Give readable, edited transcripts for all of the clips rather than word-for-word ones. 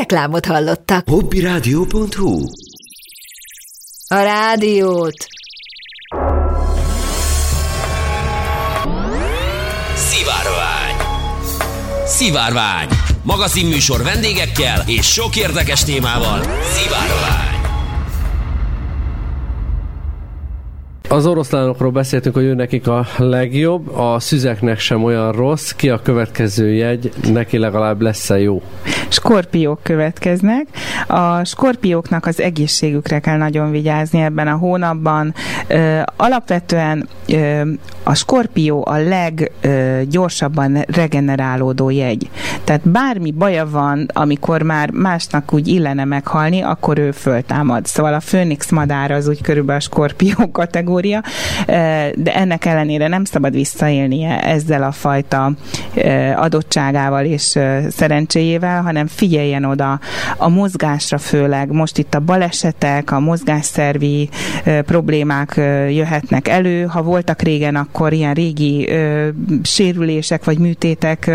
Reklámot hallottak. Hobbyradio.hu. A rádiót. Szivárvány. Magazinműsor vendégekkel és sok érdekes témával. Szivárvány. Az oroszlánokról beszéltünk, hogy ő nekik a legjobb, a szüzeknek sem olyan rossz. Ki a következő jegy? Neki legalább lesz-e jó? Skorpiók következnek. A skorpióknak az egészségükre kell nagyon vigyázni ebben a hónapban. Alapvetően a skorpió a leggyorsabban regenerálódó jegy. Tehát bármi baja van, amikor már másnak úgy illene meghalni, akkor ő föltámad. Szóval a főnix madár az úgy körülbelül a skorpió kategória, de ennek ellenére nem szabad visszaélnie ezzel a fajta adottságával és szerencséjével, hanem figyeljen oda a mozgásra, főleg most itt a balesetek, a mozgásszervi problémák jöhetnek elő. Ha voltak régen, akkor ilyen régi sérülések vagy műtétek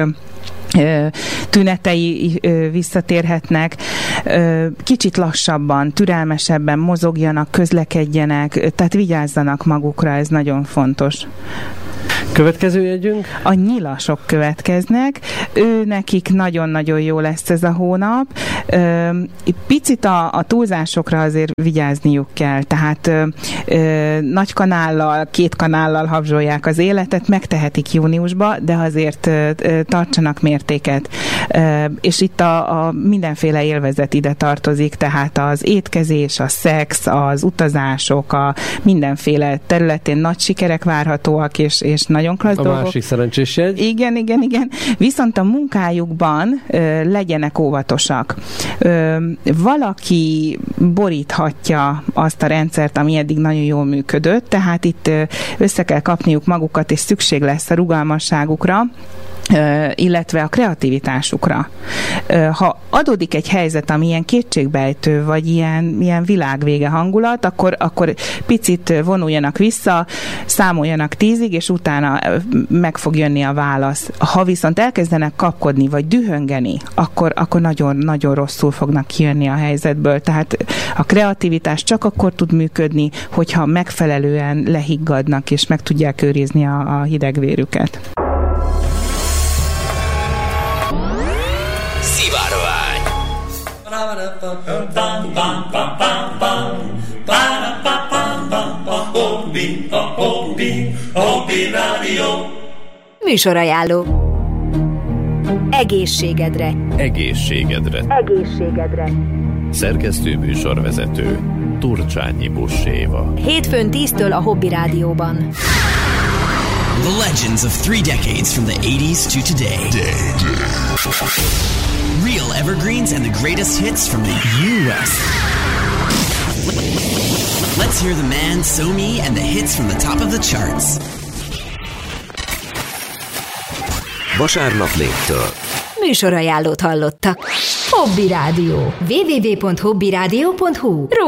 tünetei visszatérhetnek. Kicsit lassabban, türelmesebben mozogjanak, közlekedjenek, tehát vigyázzanak magukra, ez nagyon fontos. Következő jegyünk? A nyilasok következnek. Ő nekik nagyon-nagyon jó lesz ez a hónap. Picit a túlzásokra azért vigyázniuk kell. Tehát nagy kanállal, 2 kanállal habzsolják az életet, megtehetik júniusba, de azért tartsanak mértéket. És itt a mindenféle élvezet ide tartozik, tehát az étkezés, a szex, az utazások, a mindenféle területén nagy sikerek várhatóak, és nagyon klassz dolgok. A másik szerencsés jegy. Igen. Viszont a munkájukban legyenek óvatosak. Valaki boríthatja azt a rendszert, ami eddig nagyon jól működött, tehát itt össze kell kapniuk magukat, és szükség lesz a rugalmasságukra, illetve a kreativitásukra. Ha adódik egy helyzet, ami ilyen kétségbejtő, vagy ilyen világvége hangulat, akkor picit vonuljanak vissza, számoljanak 10-ig, és utána meg fog jönni a válasz. Ha viszont elkezdenek kapkodni, vagy dühöngeni, akkor nagyon rosszul fognak kijönni a helyzetből. Tehát a kreativitás csak akkor tud működni, hogyha megfelelően lehiggadnak, és meg tudják őrizni a hidegvérüket. Műsorajánló. Egészségedre. Szerkesztő műsorvezető Turcsányi Buss-Éva. Hétfőn 10-től a Hobby Rádióban. The legends of 3 decades from the 80s to today. Real evergreens and the greatest hits from the U.S. Let's hear the man, So-Me, and the hits from the top of the charts. Vasárnap 4-től. Műsorajánlót hallottak. Hobby Rádió. www.hobbyradio.hu